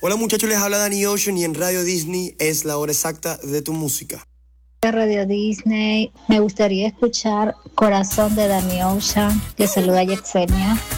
Hola muchachos, les habla Danny Ocean y en Radio Disney es la hora exacta de tu música. Radio Disney, me gustaría escuchar Corazón de Danny Ocean, que saluda a Yexenia.